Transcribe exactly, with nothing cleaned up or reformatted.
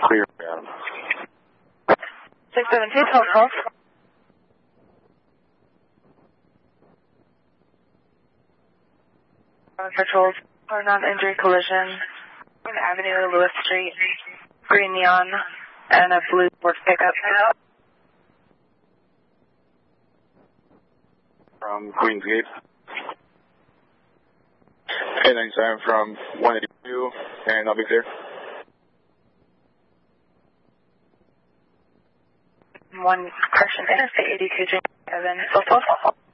Clear, Adam. six seven two, twelve twelve. Patrols for non-injury collision. Green Avenue, Lewis Street, green neon, and a blue Ford pickup. From Queensgate. eight ninety-seven from one eighty-two, and I'll be clear. One correction, Interstate eighty-two, J seven, twelve twelve.